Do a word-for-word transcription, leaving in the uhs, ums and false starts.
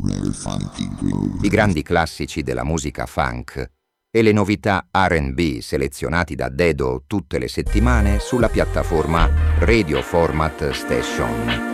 I grandi classici della musica funk e le novità R and B selezionati da Dedo tutte le settimane sulla piattaforma Radio Format Station.